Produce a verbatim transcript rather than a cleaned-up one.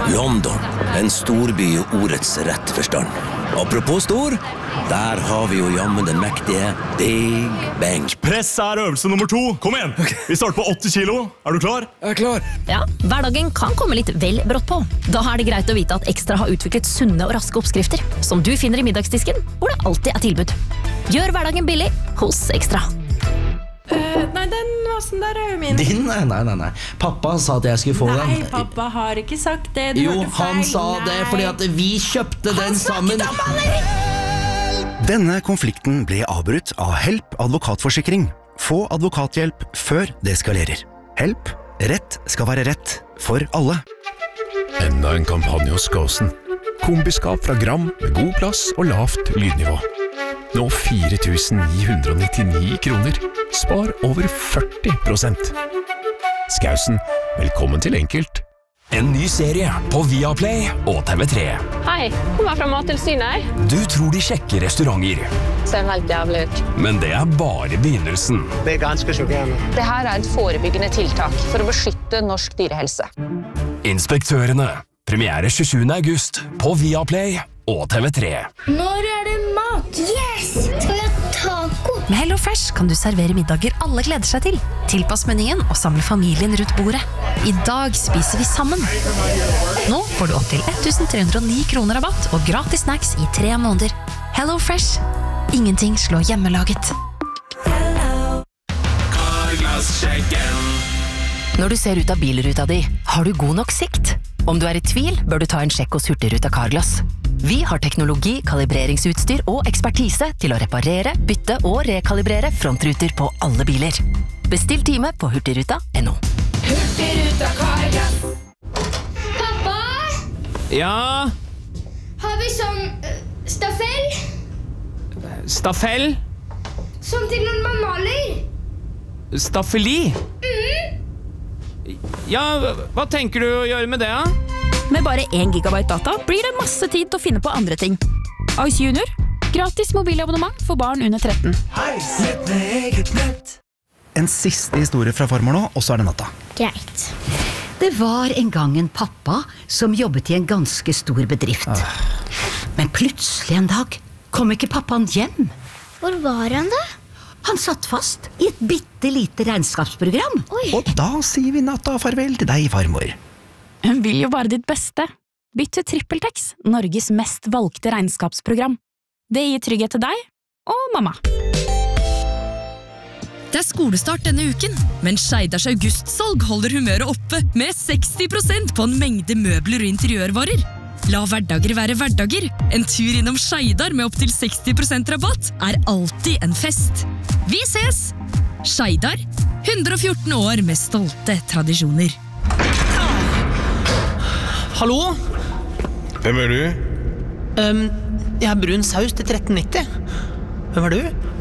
London, en storby i ordets rette forstand. Apropos stor, der har vi jo jammen den mektige Big Bang. Press er øvelse nummer to. Kom igjen! Vi starter på åtti kilo. Er du klar? Jeg er klar. Ja, hverdagen kan komme litt vel brått på. Da er det greit å vite at Ekstra har utviklet sunne og raske oppskrifter, som du finner i middagsdisken, hvor det alltid er tilbud. Gjør hverdagen billig hos Ekstra. Uh, nei, den vasen der er jo min. Din? Nei, nei, nei, nei. Pappa sa at jeg skulle få nei, den. Nei, pappa har ikke sagt det. Du jo, hørte feil. Han sa nei. Det fordi at vi kjøpte den sammen. Denne konflikten ble avbrutt av Help advokatforsikring. Få advokathjelp før det skalerer. Help. Rett skal være rett for alle. Enda en kampanje hos Gåsen. Kombiskap fra Gram med god plass og lavt lydnivå. Nå fire tusen ni hundre nittini kroner. Spar over førti prosent. Skausen, velkommen til Enkelt. En ny serie på Viaplay og T V tre. Hei, kommer fra Mattilsynet her. Du tror de sjekker restauranter. Ser helt jævlig ut. Men det er bare begynnelsen. Det er ganske sjokkerende. Det her er et forebyggende tiltak for å beskytte norsk dyrehelse. Inspektørene. Premiere tjuesjuende august på Viaplay og T V tre. Når er det mat? Yes! Skal vi ha taco? Med Hello Fresh kan du servere middager alle gleder seg til. Tilpass menyen og samle familien rundt bordet. I dag spiser vi sammen. Nå får du opp til elleve hundre og ni kroner rabatt og gratis snacks i tre måneder. Hello Fresh. Ingenting slår hjemmelaget. Carglass-sjekken. Når du ser ut av bilruta di, har du god nok sikt? Om du er i tvil, bør du ta en sjekk hos Hurtigruta Carglass. Vi har teknologi, kalibreringsutstyr og ekspertise til å reparere, bytte og rekalibrere frontruter på alle biler. Bestill time på hurtigruta punktum no. Hurtigruta Carglass. Pappa? Ja? Har vi sånn uh, staffell? Staffell? Som til når man maler? Staffeli? Mhm. Ja, hva tenker du å gjøre med det, da? Med bare én gigabyte data blir det masse tid til å finne på andre ting. Ice Junior. Gratis mobilabonnement for barn under tretten. Hei, sett med eget nett. En siste historie fra farmor nå, og så er det natta. Greit. Det var en gang en pappa som jobbet i en ganske stor bedrift. Ah. Men plutselig en dag kom ikke pappaen hjem. Hvor var han da? Han satt fast i et bittelite regnskapsprogram. Oi. Og da sier vi natta farvel til deg, farmor. Hun vil jo bare ditt beste. Bytt til TrippelTex, Norges mest valgte regnskapsprogram. Det gir trygghet til deg og mamma. Det er skolestart denne uken, men Skeidars augustsalg holder humøret oppe med seksti prosent på en mengde møbler og interiørvarer. La hverdager være hverdager. En tur innom Skeidar med opp til seksti prosent rabatt er alltid en fest. Vi ses! Skeidar, hundre og fjorten år med stolte tradisjoner. Hallo? Hvem er du? Um, jeg har brun saus til tretten nitti. Hvem er du?